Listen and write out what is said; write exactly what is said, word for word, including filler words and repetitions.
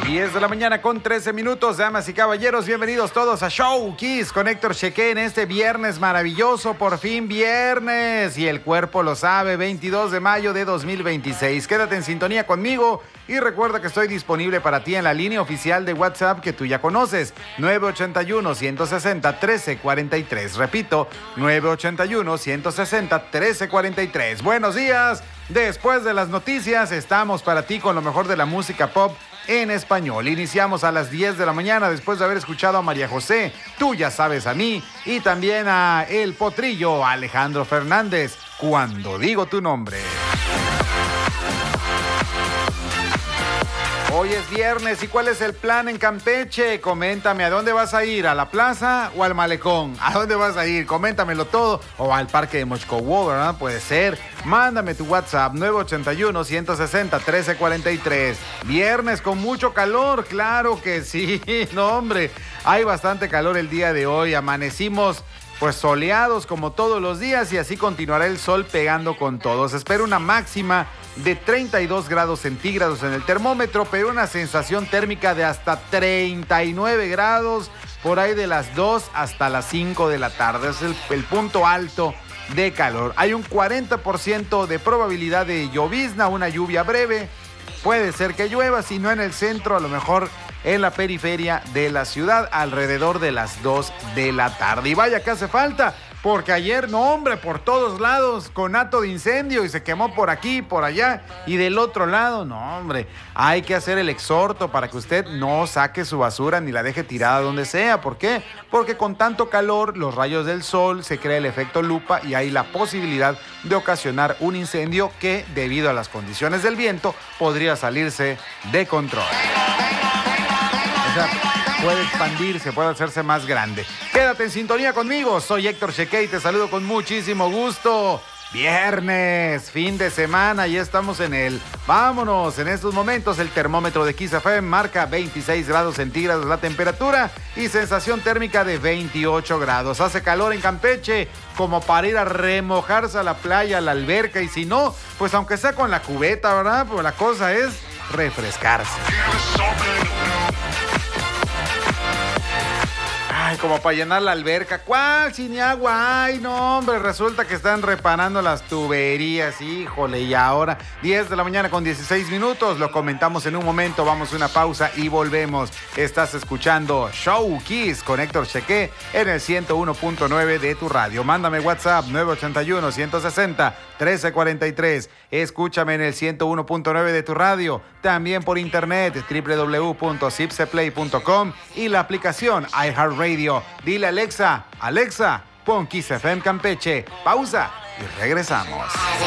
diez de la mañana con trece minutos, damas y caballeros, bienvenidos todos a Show Kiss con Héctor Chequé en este viernes maravilloso, por fin viernes, y el cuerpo lo sabe, veintidós de mayo de dos mil veintiséis. Quédate en sintonía conmigo y recuerda que estoy disponible para ti en la línea oficial de WhatsApp que tú ya conoces, nueve ochenta y uno, ciento sesenta, trece cuarenta y tres. Repito, nueve ochenta y uno, ciento sesenta, trece cuarenta y tres. Buenos días, después de las noticias estamos para ti con lo mejor de la música pop en español. Iniciamos a las diez de la mañana después de haber escuchado a María José, Tú ya sabes a mí, y también a El Potrillo, Alejandro Fernández, Cuando digo tu nombre. Hoy es viernes, ¿y cuál es el plan en Campeche? Coméntame, ¿a dónde vas a ir? ¿A la plaza o al malecón? ¿A dónde vas a ir? Coméntamelo todo. O al parque de Mochcowo, ¿verdad? Puede ser. Mándame tu WhatsApp, nueve ochenta y uno, ciento sesenta, trece cuarenta y tres. Viernes con mucho calor, claro que sí. No, hombre, hay bastante calor el día de hoy. Amanecimos pues soleados como todos los días y así continuará el sol pegando con todo. Se espera una máxima de treinta y dos grados centígrados en el termómetro, pero una sensación térmica de hasta treinta y nueve grados por ahí de las dos hasta las cinco de la tarde. Es el, el punto alto de calor. Hay un cuarenta por ciento de probabilidad de llovizna, una lluvia breve. Puede ser que llueva, si no en el centro, a lo mejor en la periferia de la ciudad, alrededor de las dos de la tarde. Y vaya que hace falta, porque ayer, no hombre, por todos lados, conato de incendio, y se quemó por aquí, por allá, y del otro lado, no hombre, hay que hacer el exhorto para que usted no saque su basura ni la deje tirada donde sea. ¿Por qué? Porque con tanto calor, los rayos del sol, se crea el efecto lupa y hay la posibilidad de ocasionar un incendio que, debido a las condiciones del viento, podría salirse de control. O sea, puede expandirse, puede hacerse más grande. Quédate en sintonía conmigo, soy Héctor Chequé y te saludo con muchísimo gusto. Viernes, fin de semana, ya estamos en el... Vámonos, en estos momentos el termómetro de Kiss F M marca veintiséis grados centígrados la temperatura y sensación térmica de veintiocho grados. Hace calor en Campeche como para ir a remojarse a la playa, a la alberca, y si no, pues aunque sea con la cubeta, ¿verdad? Pues la cosa es refrescarse. Ay, como para llenar la alberca. ¿Cuál? Si ni agua hay. No, hombre, resulta que están reparando las tuberías. Híjole, y ahora diez de la mañana con dieciséis minutos. Lo comentamos en un momento. Vamos a una pausa y volvemos. Estás escuchando Show Kiss con Héctor Chequé en el ciento uno punto nueve de tu radio. Mándame WhatsApp nueve ochenta y uno, ciento sesenta, trece cuarenta y tres. Escúchame en el ciento uno punto nueve de tu radio. También por internet, doble u doble u doble u punto zipseplay punto com y la aplicación iHeartRadio. Dile a Alexa, Alexa, pon Kiss F M Campeche. Pausa y regresamos.